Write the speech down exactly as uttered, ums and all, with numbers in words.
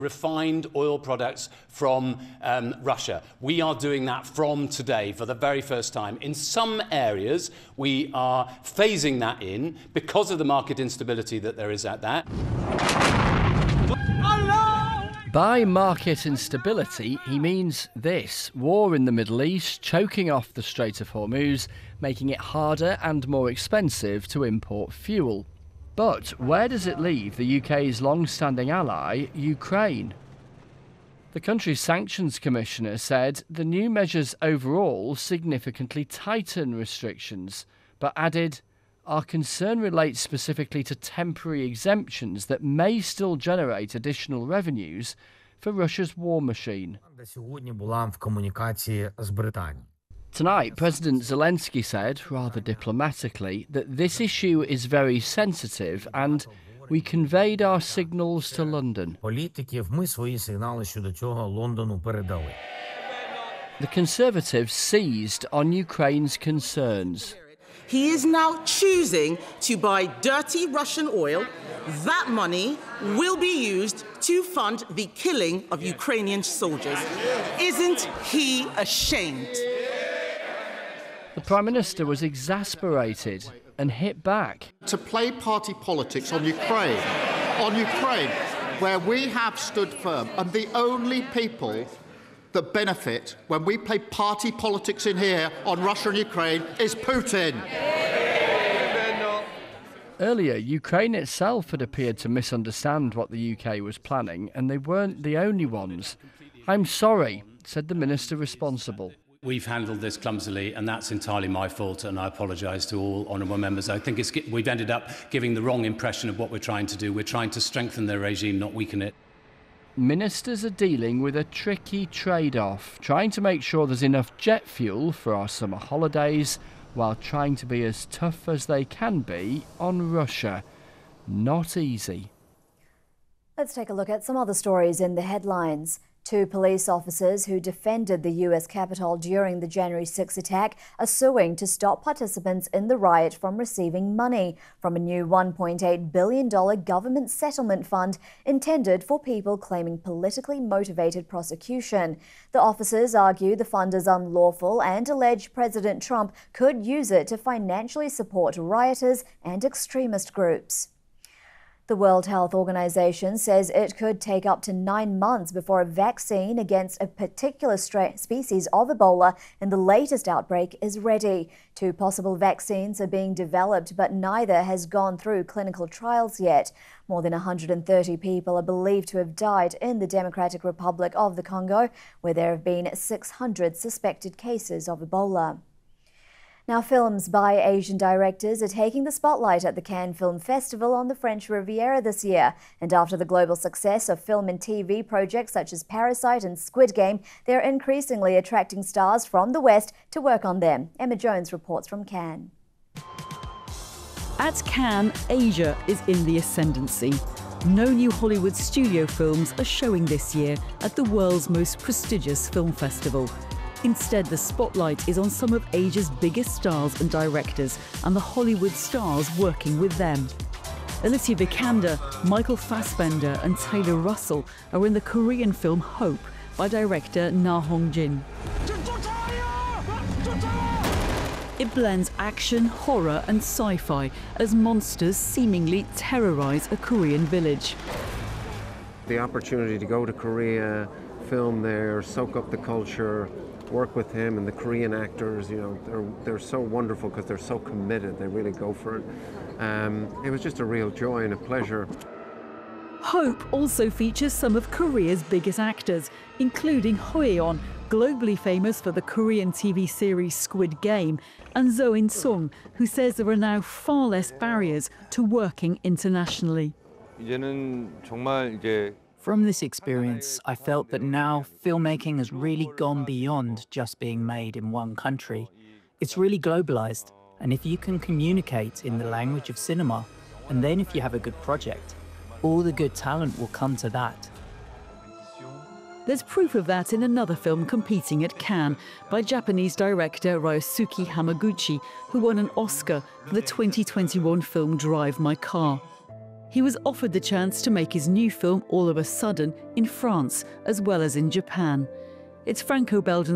Refined oil products from um, Russia. We are doing that from today for the very first time. In some areas, we are phasing that in because of the market instability that there is at that. By market instability, he means this: war in the Middle East, choking off the Strait of Hormuz, making it harder and more expensive to import fuel. But where does it leave the U K's long-standing ally, Ukraine? The country's sanctions commissioner said the new measures overall significantly tighten restrictions, but added, our concern relates specifically to temporary exemptions that may still generate additional revenues for Russia's war machine. Tonight, President Zelensky said, rather diplomatically, that this issue is very sensitive and we conveyed our signals to London. The Conservatives seized on Ukraine's concerns. He is now choosing to buy dirty Russian oil. That money will be used to fund the killing of Ukrainian soldiers. Isn't he ashamed? The Prime Minister was exasperated and hit back. To play party politics on Ukraine, on Ukraine, where we have stood firm, and the only people that benefit when we play party politics in here on Russia and Ukraine is Putin. Earlier, Ukraine itself had appeared to misunderstand what the U K was planning, and they weren't the only ones. I'm sorry, said the minister responsible. We've handled this clumsily, and that's entirely my fault, and I apologise to all honourable members. I think it's, we've ended up giving the wrong impression of what we're trying to do. We're trying to strengthen their regime, not weaken it. Ministers are dealing with a tricky trade-off, trying to make sure there's enough jet fuel for our summer holidays, while trying to be as tough as they can be on Russia. Not easy. Let's take a look at some other stories in the headlines. Two police officers who defended the U S Capitol during the January sixth attack are suing to stop participants in the riot from receiving money from a new one point eight billion dollars government settlement fund intended for people claiming politically motivated prosecution. The officers argue the fund is unlawful and allege President Trump could use it to financially support rioters and extremist groups. The World Health Organization says it could take up to nine months before a vaccine against a particular species of Ebola in the latest outbreak is ready. Two possible vaccines are being developed, but neither has gone through clinical trials yet. More than one hundred thirty people are believed to have died in the Democratic Republic of the Congo, where there have been six hundred suspected cases of Ebola. Now, films by Asian directors are taking the spotlight at the Cannes Film Festival on the French Riviera this year. And after the global success of film and T V projects such as Parasite and Squid Game, they're increasingly attracting stars from the West to work on them. Emma Jones reports from Cannes. At Cannes, Asia is in the ascendancy. No new Hollywood studio films are showing this year at the world's most prestigious film festival. Instead, the spotlight is on some of Asia's biggest stars and directors and the Hollywood stars working with them. Alicia Vikander, Michael Fassbender and Taylor Russell are in the Korean film Hope by director Na Hong-jin. It blends action, horror and sci-fi as monsters seemingly terrorise a Korean village. The opportunity to go to Korea, film there, soak up the culture, work with him and the Korean actors, you know, they're, they're so wonderful because they're so committed, they really go for it. Um, it was just a real joy and a pleasure. Hope also features some of Korea's biggest actors, including Ho Ye-on, globally famous for the Korean T V series Squid Game, and Zo In-sung, who says there are now far less barriers to working internationally. From this experience, I felt that now filmmaking has really gone beyond just being made in one country. It's really globalized, and if you can communicate in the language of cinema, and then if you have a good project, all the good talent will come to that. There's proof of that in another film competing at Cannes by Japanese director Ryosuke Hamaguchi, who won an Oscar for the twenty twenty-one film Drive My Car. He was offered the chance to make his new film All of a Sudden in France as well as in Japan. It's Franco-Belgian